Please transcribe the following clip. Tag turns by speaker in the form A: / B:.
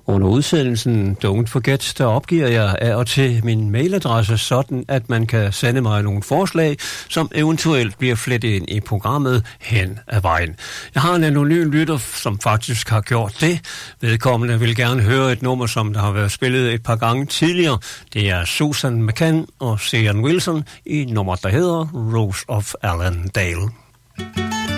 A: Under udsendelsen Don't Forget, der opgiver jeg af og til min mailadresse, sådan at man kan sende mig nogle forslag, som eventuelt bliver flettet ind i programmet hen ad vejen. Jeg har en anonym lytter, som faktisk har gjort det. Vedkommende vil gerne høre et nummer, som der har været spillet et par gange tidligere. Det er Susan McCann og Sian Wilson i nummer, der hedder Rose of Allendale.